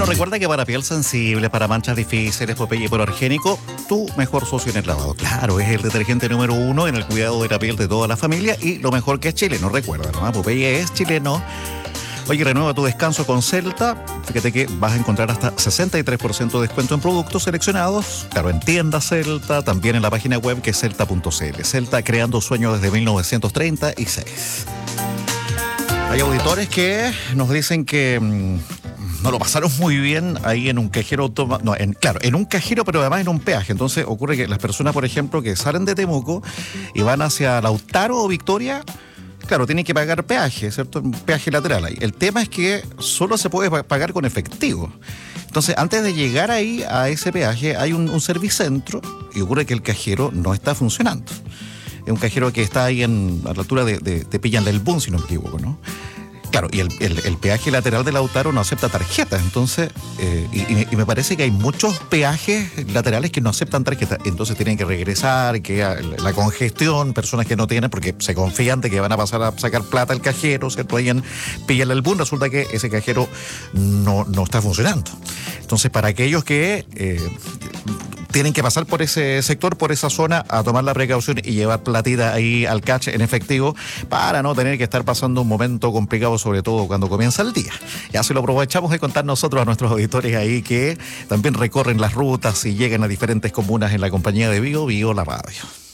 Bueno, recuerda que para piel sensible, para manchas difíciles, Popeye hipoalergénico, tu mejor socio en el lavado. Claro, es el detergente número 1 en el cuidado de la piel de toda la familia y lo mejor que es chileno, recuerda, ¿no? Popeye es chileno. Oye, renueva tu descanso con Celta. Fíjate que vas a encontrar hasta 63% de descuento en productos seleccionados. Claro, en tiendas Celta, también en la página web que es celta.cl. Celta creando sueños desde 1936. Hay auditores que nos dicen que no lo pasaron muy bien ahí en un cajero automático. Claro, en un cajero, pero además en un peaje. Entonces ocurre que las personas, por ejemplo, que salen de Temuco y van hacia Lautaro o Victoria, claro, tienen que pagar peaje, ¿cierto? Un peaje lateral ahí. El tema es que solo se puede pagar con efectivo. Entonces, antes de llegar ahí a ese peaje, hay un servicentro y ocurre que el cajero no está funcionando. Es un cajero que está ahí a la altura de Pillan del Boom, si no me equivoco, ¿no? Claro, y el peaje lateral de Lautaro no acepta tarjetas, entonces, y me parece que hay muchos peajes laterales que no aceptan tarjetas, entonces tienen que regresar, que la congestión, personas que no tienen, porque se confían de que van a pasar a sacar plata al cajero, ¿cierto? Ahí en Pillan del Boom, resulta que ese cajero no está funcionando. Entonces, para aquellos que tienen que pasar por ese sector, por esa zona, a tomar la precaución y llevar platita ahí al catch en efectivo para no tener que estar pasando un momento complicado, sobre todo cuando comienza el día. Ya se lo aprovechamos de contar nosotros a nuestros auditores ahí que también recorren las rutas y llegan a diferentes comunas en la compañía de Bio la radio.